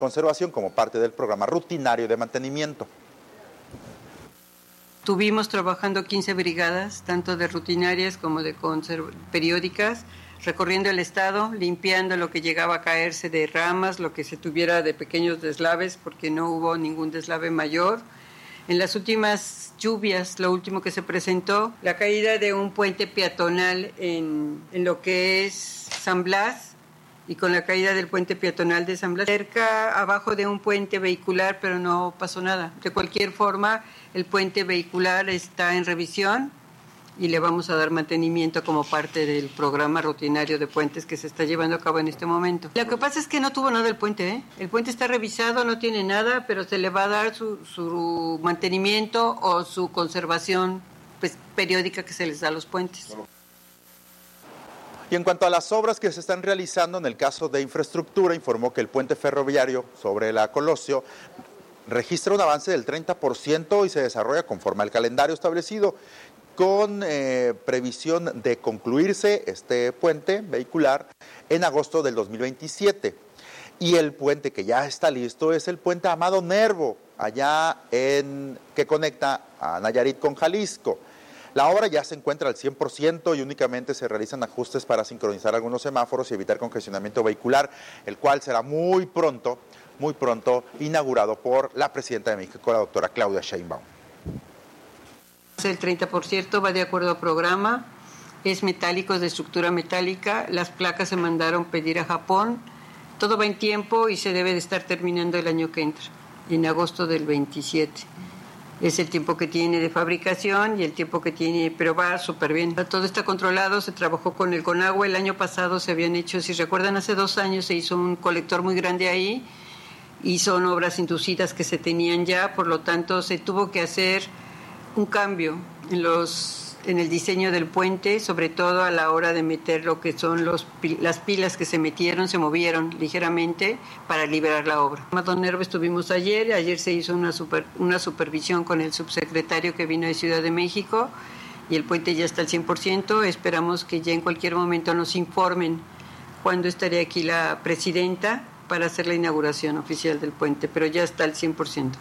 conservación como parte del programa rutinario de mantenimiento. Tuvimos trabajando 15 brigadas, tanto de rutinarias como de periódicas, recorriendo el estado, limpiando lo que llegaba a caerse de ramas, lo que se tuviera de pequeños deslaves, porque no hubo ningún deslave mayor. En las últimas lluvias, lo último que se presentó, la caída de un puente peatonal en lo que es San Blas, y con la caída del puente peatonal de San Blas, cerca abajo de un puente vehicular, pero no pasó nada. De cualquier forma, el puente vehicular está en revisión y le vamos a dar mantenimiento como parte del programa rutinario de puentes que se está llevando a cabo en este momento. Lo que pasa es que no tuvo nada el puente, ¿eh? El puente está revisado, no tiene nada, pero se le va a dar su mantenimiento o su conservación pues, periódica que se les da a los puentes. Y en cuanto a las obras que se están realizando en el caso de infraestructura, informó que el puente ferroviario sobre la Colosio registra un avance del 30% y se desarrolla conforme al calendario establecido, con previsión de concluirse este puente vehicular en agosto del 2027. Y el puente que ya está listo es el puente Amado Nervo, allá que conecta a Nayarit con Jalisco. La obra ya se encuentra al 100% y únicamente se realizan ajustes para sincronizar algunos semáforos y evitar congestionamiento vehicular, el cual será muy pronto inaugurado por la presidenta de México, la doctora Claudia Sheinbaum. El 30% va de acuerdo a programa, es metálico, es de estructura metálica, las placas se mandaron pedir a Japón, todo va en tiempo y se debe de estar terminando el año que entra, en agosto del 27. Es el tiempo que tiene de fabricación y el tiempo que tiene, pero va súper bien. Todo está controlado, se trabajó con el Conagua, el año pasado se habían hecho, si recuerdan, hace 2 años se hizo un colector muy grande ahí y son obras inducidas que se tenían ya, por lo tanto se tuvo que hacer un cambio en el diseño del puente, sobre todo a la hora de meter lo que son las pilas que se movieron ligeramente para liberar la obra. Amado Nervo estuvimos ayer se hizo una supervisión con el subsecretario que vino de Ciudad de México y el puente ya está al 100%, esperamos que ya en cualquier momento nos informen cuándo estaría aquí la presidenta para hacer la inauguración oficial del puente, pero ya está al 100%.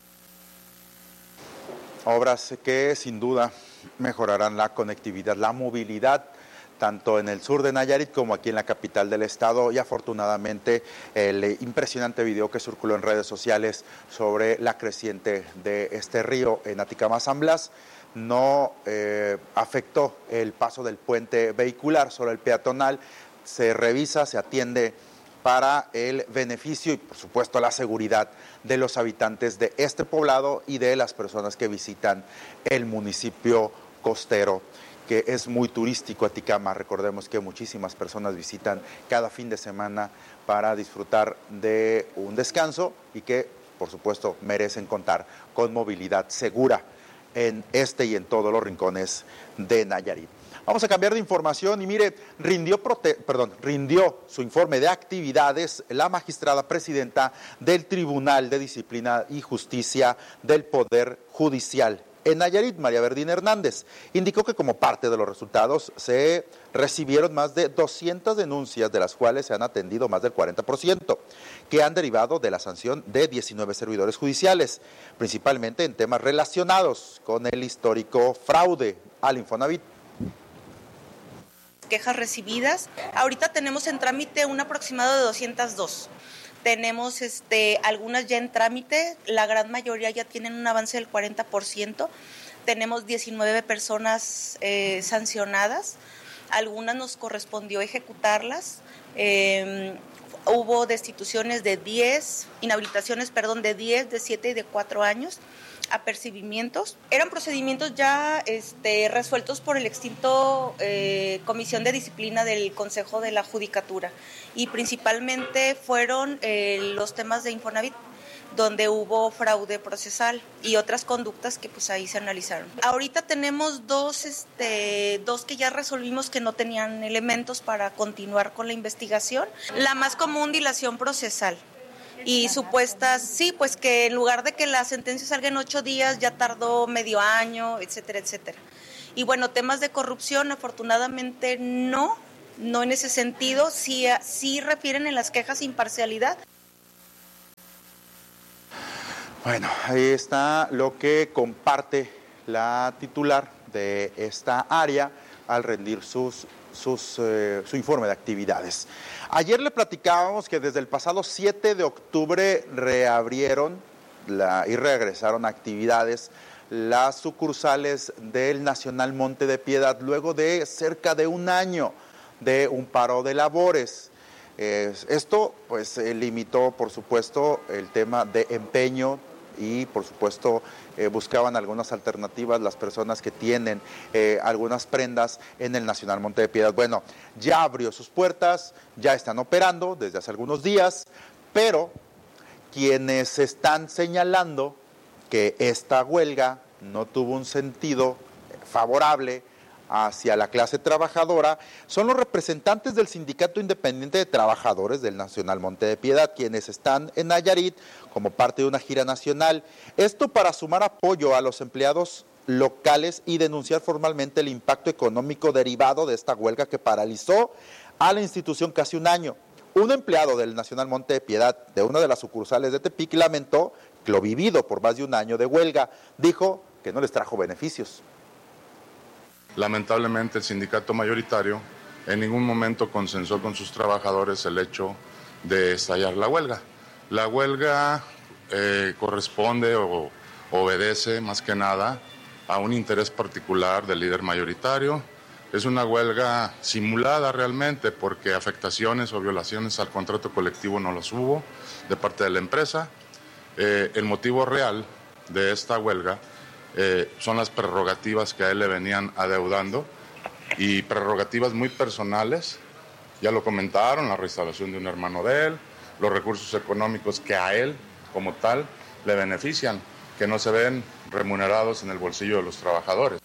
Obras que sin duda mejorarán la conectividad, la movilidad, tanto en el sur de Nayarit como aquí en la capital del estado, y afortunadamente el impresionante video que circuló en redes sociales sobre la creciente de este río en Aticama San Blas no afectó el paso del puente vehicular, solo el peatonal. Se revisa, se atiende para el beneficio y por supuesto la seguridad de los habitantes de este poblado y de las personas que visitan el municipio costero, que es muy turístico. Aticama, recordemos que muchísimas personas visitan cada fin de semana para disfrutar de un descanso y que por supuesto merecen contar con movilidad segura en este y en todos los rincones de Nayarit. Vamos a cambiar de información y mire, rindió su informe de actividades la magistrada presidenta del Tribunal de Disciplina y Justicia del Poder Judicial en Nayarit, María Verdín Hernández. Indicó que como parte de los resultados se recibieron más de 200 denuncias, de las cuales se han atendido más del 40%, que han derivado de la sanción de 19 servidores judiciales, principalmente en temas relacionados con el histórico fraude al Infonavit. Quejas recibidas. Ahorita tenemos en trámite un aproximado de 202. Tenemos algunas ya en trámite, la gran mayoría ya tienen un avance del 40%. Tenemos 19 personas sancionadas, algunas nos correspondió ejecutarlas. Hubo destituciones de 10, inhabilitaciones, de 10, de 7 y de 4 años. Apercibimientos. Eran procedimientos ya resueltos por el extinto Comisión de Disciplina del Consejo de la Judicatura y principalmente fueron los temas de Infonavit, donde hubo fraude procesal y otras conductas que pues ahí se analizaron. Ahorita tenemos dos que ya resolvimos que no tenían elementos para continuar con la investigación. La más común, dilación procesal. Y supuestas, sí, pues que en lugar de que la sentencia salga en 8 días, ya tardó medio año, etcétera, etcétera. Y bueno, temas de corrupción, afortunadamente no en ese sentido, sí refieren en las quejas imparcialidad. Bueno, ahí está lo que comparte la titular de esta área al rendir su informe de actividades. Ayer le platicábamos que desde el pasado 7 de octubre reabrieron y regresaron a actividades las sucursales del Nacional Monte de Piedad luego de cerca de un año de un paro de labores. Esto pues limitó, por supuesto, el tema de empeño y, por supuesto, buscaban algunas alternativas las personas que tienen algunas prendas en el Nacional Monte de Piedad. Bueno, ya abrió sus puertas, ya están operando desde hace algunos días, pero quienes están señalando que esta huelga no tuvo un sentido favorable hacia la clase trabajadora son los representantes del Sindicato Independiente de Trabajadores del Nacional Monte de Piedad, quienes están en Nayarit como parte de una gira nacional. Esto para sumar apoyo a los empleados locales y denunciar formalmente el impacto económico derivado de esta huelga que paralizó a la institución casi un año. Un empleado del Nacional Monte de Piedad, de una de las sucursales de Tepic, lamentó lo vivido por más de un año de huelga. Dijo que no les trajo beneficios. Lamentablemente el sindicato mayoritario en ningún momento consensó con sus trabajadores el hecho de estallar la huelga. La huelga corresponde o obedece más que nada a un interés particular del líder mayoritario. Es una huelga simulada realmente porque afectaciones o violaciones al contrato colectivo no los hubo de parte de la empresa. El motivo real de esta huelga son las prerrogativas que a él le venían adeudando y prerrogativas muy personales, ya lo comentaron, la reinstalación de un hermano de él, los recursos económicos que a él como tal le benefician, que no se ven remunerados en el bolsillo de los trabajadores.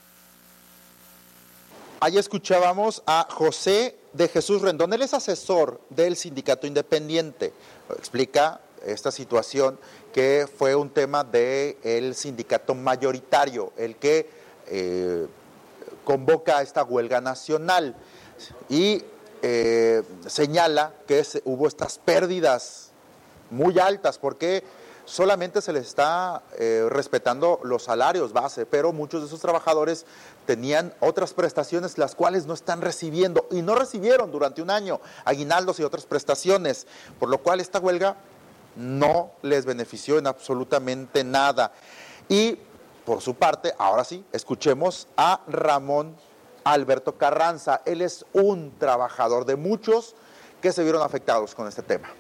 Ahí escuchábamos a José de Jesús Rendón, él es asesor del Sindicato Independiente, explica esta situación que fue un tema del sindicato mayoritario, el que convoca a esta huelga nacional y señala que hubo estas pérdidas muy altas porque solamente se les está respetando los salarios base, pero muchos de esos trabajadores tenían otras prestaciones las cuales no están recibiendo y no recibieron durante un año aguinaldos y otras prestaciones, por lo cual esta huelga no les benefició en absolutamente nada. Y por su parte, ahora sí, escuchemos a Ramón Alberto Carranza. Él es un trabajador de muchos que se vieron afectados con este tema.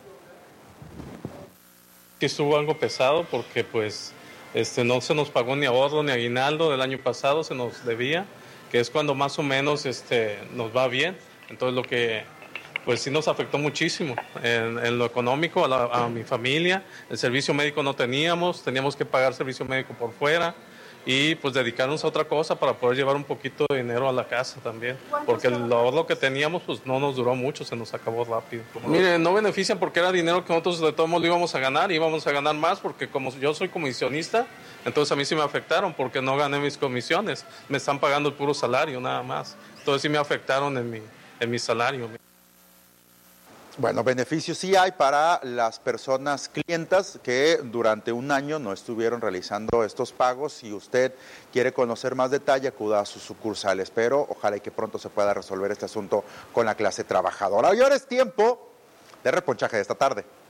Que estuvo algo pesado porque pues no se nos pagó ni ahorro ni aguinaldo del año pasado, se nos debía, que es cuando más o menos nos va bien. Entonces lo que pues sí nos afectó muchísimo en lo económico, a mi familia. El servicio médico no teníamos que pagar servicio médico por fuera y pues dedicarnos a otra cosa para poder llevar un poquito de dinero a la casa también, porque el ahorro que teníamos pues no nos duró mucho, se nos acabó rápido. Mire, no benefician porque era dinero que nosotros de todos modos íbamos a ganar, íbamos a ganar más porque como yo soy comisionista, entonces a mí sí me afectaron porque no gané mis comisiones, me están pagando el puro salario nada más, entonces sí me afectaron en mi salario. Bueno, beneficios sí hay para las personas clientas que durante un año no estuvieron realizando estos pagos. Si usted quiere conocer más detalle, acuda a sus sucursales, pero ojalá y que pronto se pueda resolver este asunto con la clase trabajadora. Y ahora es tiempo de reponchaje de esta tarde.